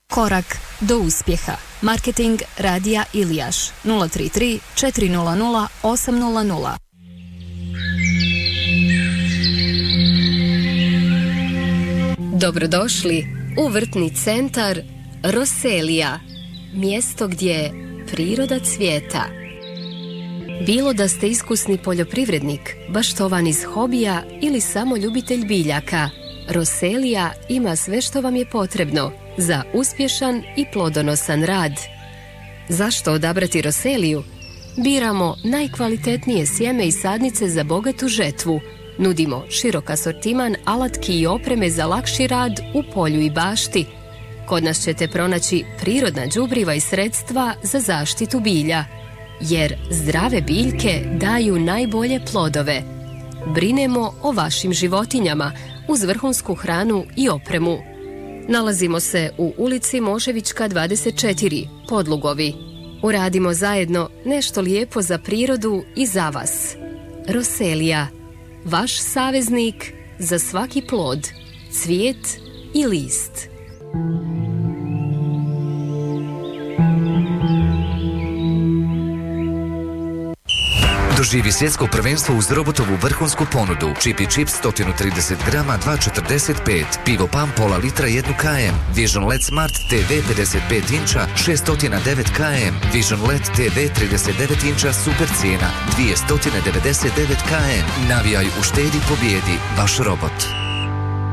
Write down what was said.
Korak do uspjeha. Marketing Radija Ilijaš 033 400 800. Dobrodošli u vrtni centar Roselija, mjesto gdje priroda cvijeta. Bilo da ste iskusni poljoprivrednik, baštovan iz hobija ili samo ljubitelj biljaka, Roselija ima sve što vam je potrebno za uspješan i plodonosan rad. Zašto odabrati Roseliju? Biramo najkvalitetnije sjeme i sadnice za bogatu žetvu. Nudimo širok asortiman alatki i opreme za lakši rad u polju i bašti. Kod nas ćete pronaći prirodna đubriva i sredstva za zaštitu bilja, jer zdrave biljke daju najbolje plodove. Brinemo o vašim životinjama uz vrhunsku hranu i opremu. Nalazimo se u ulici Moževićka 24, Podlugovi. Uradimo zajedno nešto lijepo za prirodu i za vas. Roselija, vaš saveznik za svaki plod, cvijet i list. Doživi svjetsko prvenstvo uz robotovu vrhunsku ponudu. Chip i Chip 130 grama 2,45, pivo PAM pola litra 1 km, Vision LED Smart TV 55 inča 609 km, Vision LED TV 39 inča super cijena 299 km. Navijaj, uštedi, pobjedi, vaš robot.